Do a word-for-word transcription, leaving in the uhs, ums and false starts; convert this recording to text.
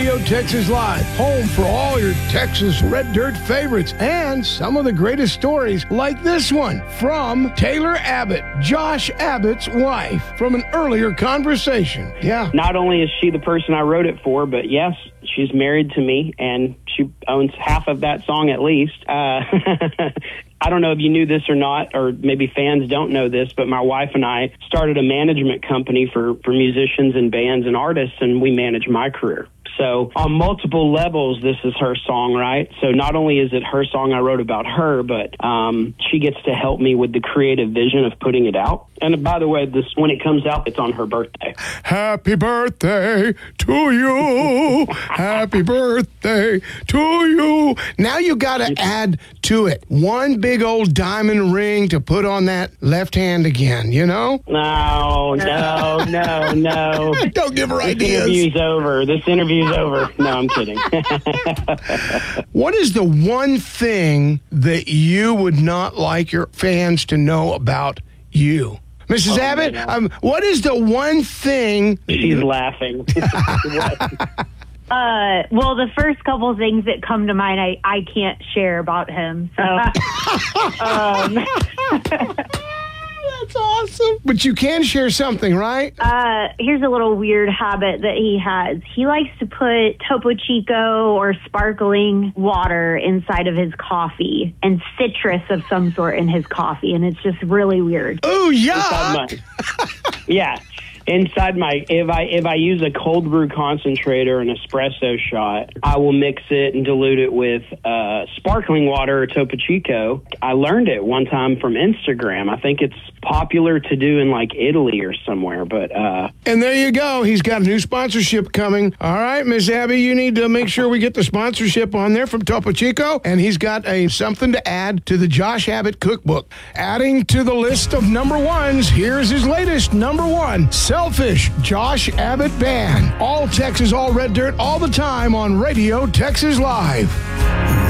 Radio Texas Live, home for all your Texas Red Dirt favorites and some of the greatest stories like this one from Taylor Abbott, Josh Abbott's wife, from an earlier conversation. Yeah. Not only is she the person I wrote it for, but yes, she's married to me, and she owns half of that song at least. Uh, I don't know if you knew this or not, or maybe fans don't know this, but my wife and I started a management company for, for musicians and bands and artists, and we manage my career. So on multiple levels, this is her song, right? So not only is it her song I wrote about her, but um, she gets to help me with the creative vision of putting it out. And by the way, this when it comes out, it's on her birthday. Happy birthday to you. Happy birthday to you. Now you got to add to it one big old diamond ring to put on that left hand again, you know? No, no, no, no. Don't give her this ideas. This interview's over. This interview's over. No, I'm kidding. What is the one thing that you would not like your fans to know about you? Missus Oh, Abbott, man. um, what is the one thing... She's laughing. Uh, well, the first couple things that come to mind, I, I can't share about him. So, um, That's awesome. But you can share something, right? uh, here's a little weird habit that he has. He likes to put Topo Chico or sparkling water inside of his coffee and citrus of some sort in his coffee, and it's just really weird. Oh, Inside yuck. my, yeah. Inside my, if I if I use a cold brew concentrator, an espresso shot, I will mix it and dilute it with uh, sparkling water or Topo Chico. I learned it one time from Instagram. I think it's popular to do in like Italy or somewhere, but uh, And there you go. He's got a new sponsorship coming. All right, Miss Abby, you need to make sure we get the sponsorship on there from Topo Chico. And he's got a something to add to the Josh Abbott cookbook. Adding to the list of number ones, here's his latest number one, Selfish, Josh Abbott Band. All Texas, all Red Dirt, all the time on Radio Texas Live.